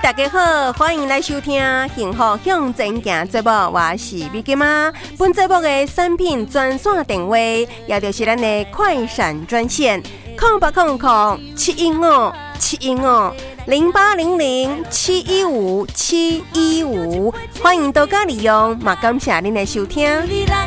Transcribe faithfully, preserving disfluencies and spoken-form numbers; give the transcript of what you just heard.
大家好，欢迎来收听《幸福向前行》节目，我是美金妈。本节目的产品专线电话，也就是咱的快闪专线，空八空空七一五七一五零八零零七一五七一五，欢迎多加利用，嘛感谢您的收听。